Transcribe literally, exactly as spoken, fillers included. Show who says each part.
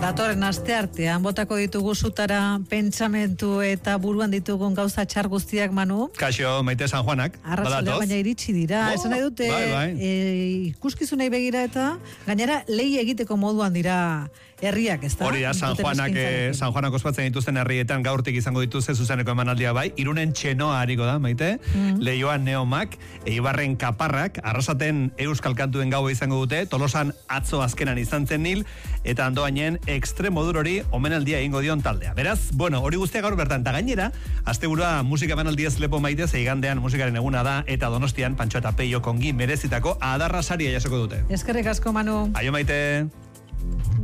Speaker 1: Datorren aste artean botako ditugu zutara pentsamentu eta buruan ditugun gauza txar guztiak, Manu.
Speaker 2: Kaixo, Maite San Juanak.
Speaker 1: Arratsaldea baina iritsi dira.
Speaker 2: Bo,
Speaker 1: Esan nahi dute,
Speaker 2: bai, bai.
Speaker 1: E, ikuskizunei begira eta gainera lehi egiteko moduan dira herriak, ezta?
Speaker 2: Hori da, San Juanak, eh, San Juanak ospatzen dituzten herrietan gaurtik izango dituzte zuzeneko emanaldia bai. Irunen txenoa hariko da, Maite. Mm. Leioan Neomak, Eibarren Kaparrak, Arrasaten Euskal Kantuen gaua izango dute, Tolosan atzo azkenan izan zen nil, eta Andoainen Extremodurori omenaldia egingo dion taldea. Beraz, bueno, hori guztia gaur bertan, eta gainera, asteburua musika emanaldiaz lepo Maite, zeigandean musikaren eguna da, eta Donostian Pantxo eta Peio kongi merezitako adarra saria jasoko dute.
Speaker 1: Eskerrik asko, Manu.
Speaker 2: Aio, Maite.